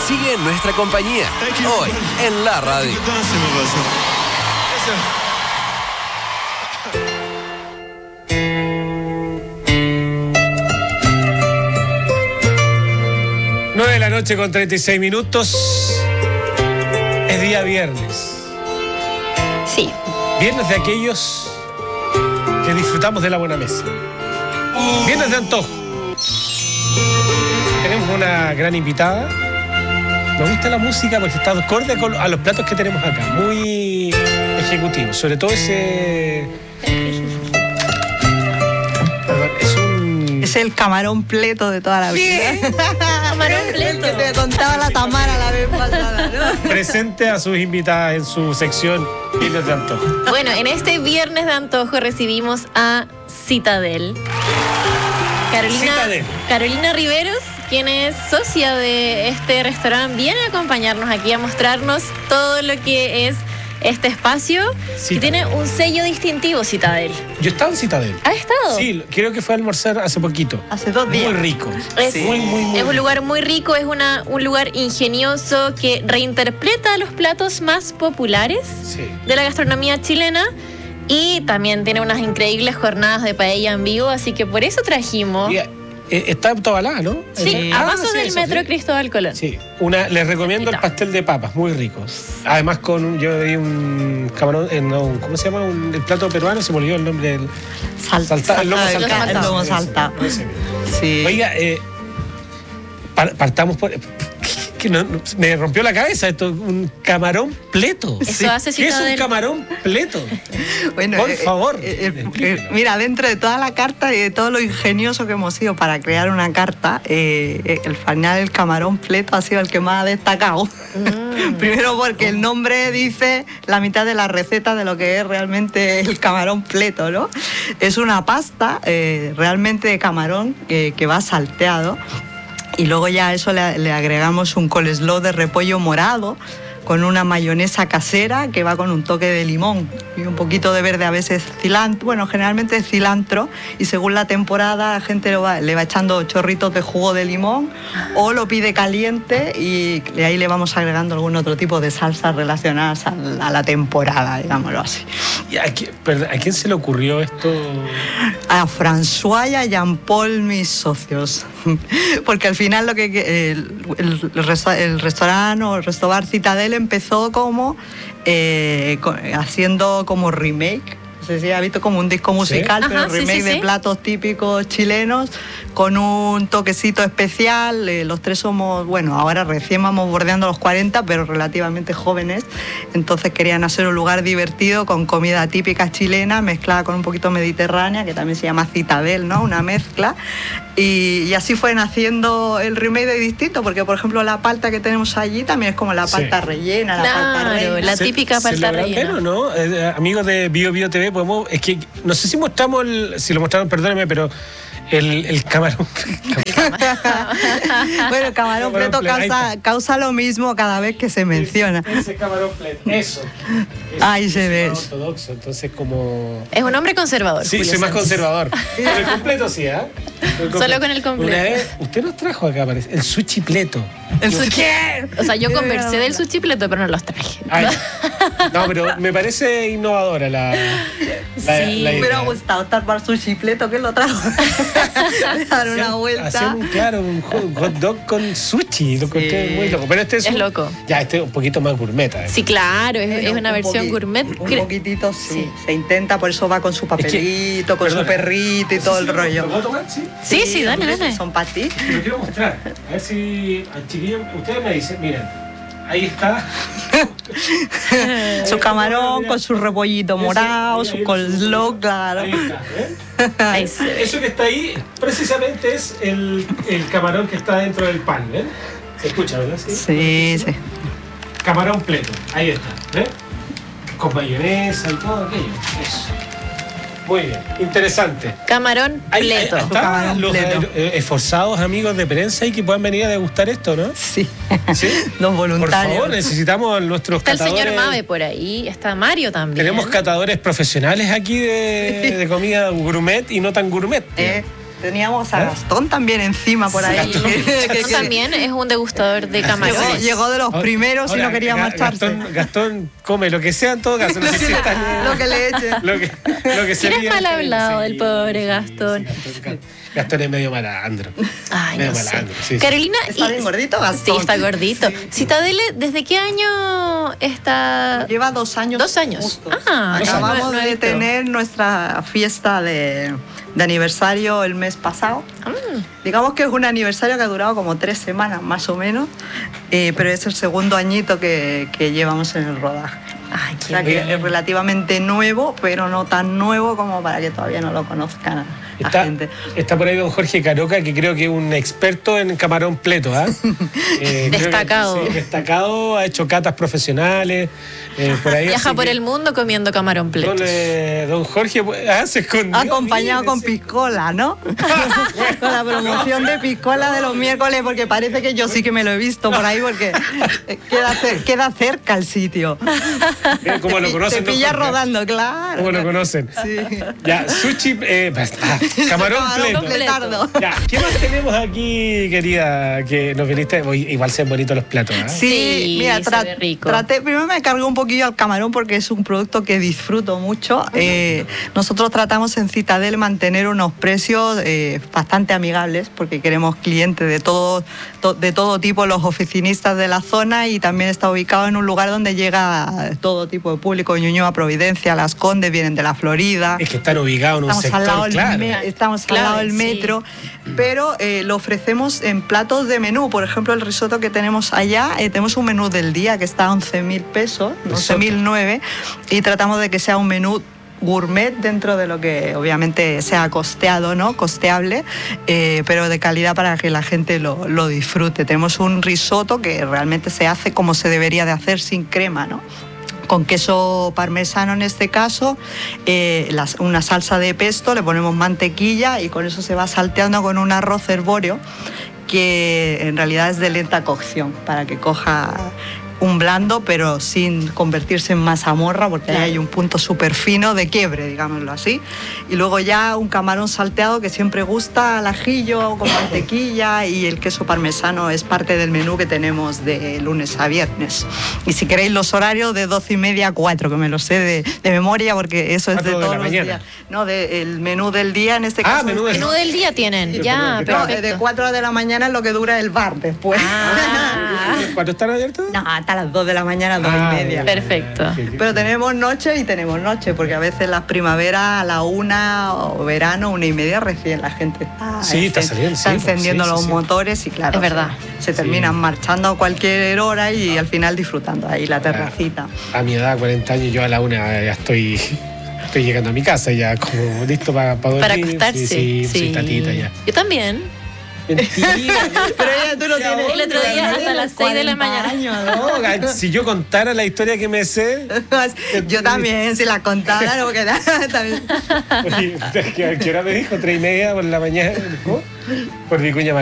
Sigue en nuestra compañía, hoy en la radio. 9:36 PM. Es día viernes. Sí. Viernes de aquellos que disfrutamos de la buena mesa. Viernes de antojo. Tenemos una gran invitada. Me gusta la música porque está acorde a los platos que tenemos acá. Muy ejecutivo. Sobre todo ese... Perdón, es el camarón pleto de toda la vida. Camarón pleto. El que te contaba la Tamara la vez pasada, ¿no? Presente a sus invitadas en su sección Viernes de Antojo. Bueno, en este Viernes de Antojo recibimos a Citadel. Carolina Riveros, quien es socia de este restaurante, viene a acompañarnos aquí a mostrarnos todo lo que es este espacio, que tiene un sello distintivo, Citadel. Yo he estado en Citadel. ¿Has estado? Sí, creo que fue a almorzar hace poquito. Hace 2 días. Muy rico. Es, sí. muy es un lugar muy rico, es un lugar ingenioso que reinterpreta los platos más populares de la gastronomía chilena. Y también tiene unas increíbles jornadas de paella en vivo, así que por eso trajimos... Está en Tobalá, ¿no? Sí, a paso del metro Cristóbal Colón. Sí, les recomiendo el pastel de papas, muy rico. Además yo vi un camarón, ¿cómo se llama? El plato peruano, se me olvidó el nombre del... El lomo saltado. Sí. Oiga, partamos por... Que me rompió la cabeza esto, un camarón pleto. Eso hace Citadel. ¿Qué es un camarón pleto? Bueno, por favor. Mira, dentro de toda la carta y de todo lo ingenioso que hemos sido para crear una carta, el final del camarón pleto ha sido el que más ha destacado. Primero porque el nombre dice la mitad de la receta de lo que es realmente el camarón pleto, ¿no? Es una pasta realmente de camarón que va salteado. Y luego ya a eso le agregamos un coleslaw de repollo morado con una mayonesa casera que va con un toque de limón y un poquito de verde, a veces cilantro, bueno, generalmente es cilantro, y según la temporada la gente le va echando chorritos de jugo de limón o lo pide caliente y ahí le vamos agregando algún otro tipo de salsas relacionadas a la temporada, digámoslo así. ¿Y a quién se le ocurrió esto? A François y a Jean-Paul, mis socios. Porque al final lo que el restaurante o el restaurant Citadel empezó como haciendo como remake. No sé si ha visto como un disco musical, ¿sí? Pero remake de platos típicos chilenos con un toquecito especial. Los tres somos, bueno, ahora recién vamos bordeando los 40, pero relativamente jóvenes. Entonces querían hacer un lugar divertido con comida típica chilena mezclada con un poquito mediterránea, que también se llama Citadel, ¿no? Una mezcla. Y así fue naciendo el remake de distinto, porque por ejemplo la palta que tenemos allí también es como la palta rellena, la palta reina. La típica palta rellena. Pero, ¿no? Amigos de Bio Bio TV, es que no sé si mostramos si lo mostraron, perdónenme, pero el camarón. Bueno, el camarón pleto causa lo mismo cada vez que se menciona. Ese camarón pleto, eso. Ahí se ve. Ortodoxo, entonces como... Es un hombre conservador. Sí, Julio soy más Sánchez. conservador. Pero el completo sí, ¿eh? Solo con el completo. Una vez, usted nos trajo acá, parece, el sushi pleto. ¿El sushi? O sea, yo conversé del sushi pleto, pero no los traje. Ay, no, pero me parece innovadora la sí, me hubiera gustado estar para sushi pleto, que lo trajo. Dar una vuelta. Hacer un hot dog con sushi. Lo encontré muy loco. Pero este es loco. Ya, este es un poquito más gourmet. Sí, claro, es una versión gourmet. Un poquitito, sí. Se intenta, por eso va con su papelito, con su perrito y todo el rollo. ¿Lo puedo tomar? Sí, dale. Son para ti. Lo quiero mostrar. A ver si al chiquillo, ustedes me dicen, miren, ahí está. Su camarón con su repollito morado, su coleslaw, claro. Ahí está, ¿ven? Eso que está ahí precisamente es el camarón que está dentro del pan, ¿ven? ¿Se escucha, verdad? Sí. Camarón pleto, ahí está, ¿ven? Con mayonesa y todo aquello. Eso. Muy bien, interesante. Camarón pleto. Ahí está, los esforzados amigos de prensa y que puedan venir a degustar esto, ¿no? Sí. Los voluntarios. Por favor, necesitamos nuestros está catadores. Está el señor Mabe por ahí, está Mario también. Tenemos catadores profesionales aquí de comida gourmet y no tan gourmet. Teníamos a Gastón también encima por ahí. Gastón también es un degustador de camarones. Llegó de los primeros y no quería marcharse. Gastón come lo que sea en todo caso. No sé si está lo que le eche. Lo que se ¿Quién es mal hablado del pobre Gastón? Gastón es medio malandro. Ay, medio no sé. malandro, sí. Carolina, ¿Está bien gordito, Gastón? Sí, está gordito. Citadele, ¿desde qué año está? Lleva 2 años. 2 años. Justo. Ah, Acabamos no he de visto. tener nuestra fiesta de aniversario el mes pasado. Digamos que es un aniversario que ha durado como 3 semanas más o menos, pero es el segundo añito que llevamos en el rodaje. Ay, O sea que es relativamente nuevo, pero no tan nuevo como para que todavía no lo conozcan la gente. Está por ahí don Jorge Caroca, que creo que es un experto en camarón pleto, ¿ah? Destacado. Sí, destacado, ha hecho catas profesionales. Por ahí, Viaja por el mundo comiendo camarón pleto. Don Jorge se escondió. Acompañado con piscola, ¿no? Con la promoción de piscola de los miércoles, porque parece que yo sí que me lo he visto por ahí, porque queda cerca el sitio. ¿Cómo lo conocen? Te pilla don Jorge? rodando, claro. ¿Cómo lo conocen? Sí. Ya, sushi, camarón pleto. Pletardo. Ya, ¿qué más tenemos aquí, querida? Que nos viniste, igual sean bonitos los platos, ¿eh? Sí, mira, se ve rico. primero me cargué un poquillo al camarón porque es un producto que disfruto mucho. Nosotros tratamos en Citadel mantener unos precios bastante amigables porque queremos clientes de todo tipo, los oficinistas de la zona, y también está ubicado en un lugar donde llega todo tipo de público, Ñuñoa, Providencia, Las Condes, vienen de la Florida. Es que están ubicados en un sector, Estamos al lado del metro, pero lo ofrecemos en platos de menú. Por ejemplo, el risotto que tenemos allá, tenemos un menú del día que está a 11.000 pesos, 11.009, y tratamos de que sea un menú gourmet dentro de lo que obviamente sea costeado, ¿no? Costeable, pero de calidad para que la gente lo disfrute. Tenemos un risotto que realmente se hace como se debería de hacer, sin crema, ¿no? Con queso parmesano en este caso, una salsa de pesto, le ponemos mantequilla y con eso se va salteando con un arroz herbóreo que en realidad es de lenta cocción, para que coja un blando, pero sin convertirse en mazamorra, porque ahí hay un punto súper fino de quiebre, digámoslo así. Y luego ya un camarón salteado que siempre gusta al ajillo, con mantequilla, y el queso parmesano es parte del menú que tenemos de lunes a viernes. Y si queréis los horarios, de 12:30 a 4, que me lo sé de memoria, porque eso es de todos los días. No, el menú del día en este caso. Menú del día tienen, ya, No, perfecto. de 4 de la mañana es lo que dura el bar después. ¿Cuándo están abiertos? No, hasta las 2 de la mañana, 2:30. Perfecto. Pero tenemos noche y tenemos noche, porque a veces las primaveras a la 1 o verano, 1:30, recién la gente está saliendo, está encendiendo los motores, y claro, es verdad. se terminan marchando a cualquier hora y al final disfrutando ahí la terracita. A mi edad, 40 años, yo a la 1 ya estoy llegando a mi casa ya, como listo para dormir. Para acostarse. Sí, soy tatita ya. Yo también. Mentira. Pero ya tú no tienes. El otro día hasta las 6 de la mañana. No, si yo contara la historia que me sé. Yo también, si la contara, no queda también. Oye, ¿qué hora me dijo? 3:30 por la mañana. ¿Cómo? Por Vicuña